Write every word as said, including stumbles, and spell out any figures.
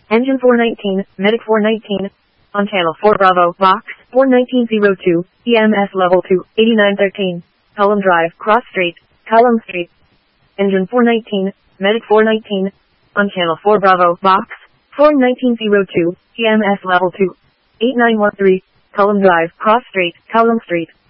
Engine four nineteen, Medic four nineteen, on channel four Bravo, Box, four nineteen oh two, E M S level two, eighty-nine thirteen, Column Drive, Cross Street, Column Street. Engine four nineteen, Medic four nineteen, on channel four Bravo, Box, four nineteen oh two, E M S level two, eighty-nine thirteen, Column Drive, Cross Street, Column Street.